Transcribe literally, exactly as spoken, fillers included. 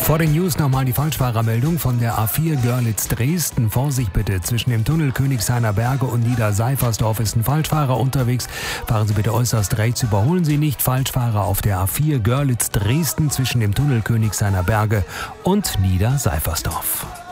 Vor den News nochmal die Falschfahrermeldung von der A vier Görlitz-Dresden. Vorsicht bitte, zwischen dem Tunnel Königshainer Berge und Niederseifersdorf ist ein Falschfahrer unterwegs. Fahren Sie bitte äußerst rechts, überholen Sie nicht. Falschfahrer auf der A vier Görlitz-Dresden zwischen dem Tunnel Königshainer Berge und Niederseifersdorf.